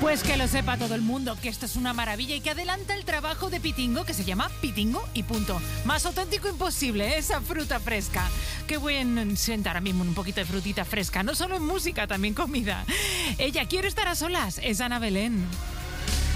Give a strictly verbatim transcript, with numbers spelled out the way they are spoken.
Pues que lo sepa todo el mundo, que esto es una maravilla y que adelanta el trabajo de Pitingo, que se llama Pitingo y punto. Más auténtico imposible, ¿eh? Esa fruta fresca. Que voy a sentar ahora mismo un poquito de frutita fresca, no solo en música, también comida. Ella quiere estar a solas, es Ana Belén.